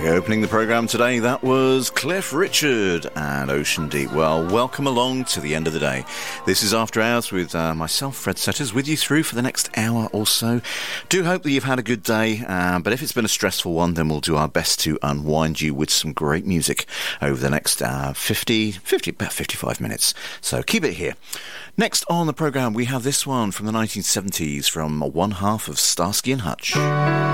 Opening the programme today, that was Cliff Richard and Ocean Deep. Well, welcome along to the end of the day. This is After Hours with myself, Fred Setters, with you through for the next hour or so. Do hope that you've had a good day, but if it's been a stressful one, then we'll do our best to unwind you with some great music over the next about 55 minutes. So keep it here. Next on the programme, we have this one from the 1970s from one half of Starsky and Hutch.